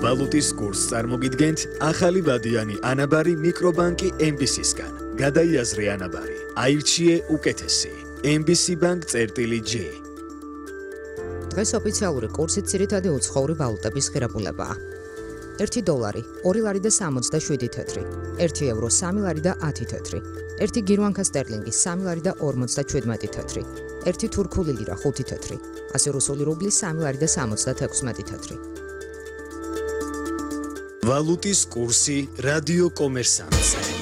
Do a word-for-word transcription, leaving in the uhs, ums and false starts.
ვალუტის კურსს წარმოგიდგენთ ახალი ვადიანი ანაბარი მიკრობანკი ემ ბი სისგან. გადაიაზრე ანაბარი, აირჩიე უკეთესი. ემ ბი სი Bank წერტილი G. დღეს ოფიციალური კურსით ძირითადი უცხოური ვალუტების ღირებულებაა. ერთი დოლარი, ორი ლარი და სამოცდაშვიდი თეთრი, ერთი ევრო, სამი ლარი და ათი თეთრი, ერთი გირვანკა სტერლინგი, სამი ლარი და ორმოცდაჩვიდმეტი თეთრი, ერთი თურქული ლირა, ხუთი თეთრი, ასე რუსული რუბლი, სამი ლარი და სამოცდათექვსმეტი თეთრი. ვალუტის კურსი რადიო კომერსანტზე.